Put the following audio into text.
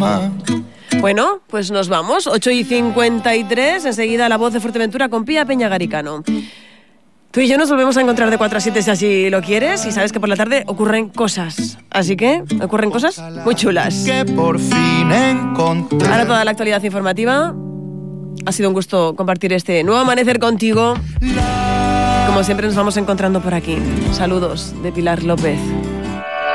cama. Bueno, pues nos vamos. 8:53, enseguida La Voz de Fuerteventura con Pía Peñagaricano. Tú y yo nos volvemos a encontrar de 4 a 7 si así lo quieres, y sabes que por la tarde ocurren cosas. Así que, ocurren cosas muy chulas. Que por fin encontré. Ahora toda la actualidad informativa. Ha sido un gusto compartir este nuevo amanecer contigo. Como siempre nos vamos encontrando por aquí. Saludos de Pilar López.